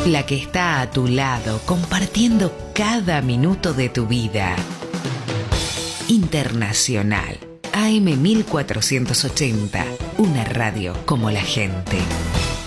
La que está a tu lado, compartiendo cada minuto de tu vida. Internacional, AM 1480, una radio como la gente.